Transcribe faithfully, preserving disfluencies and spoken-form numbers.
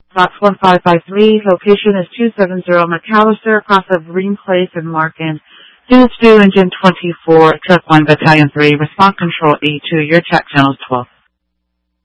Box one five five three, location is two seventy McAllister, across of Green Place in Markin. Units due engine twenty-four, truck one, battalion three, response control E two, your check channel is twelve.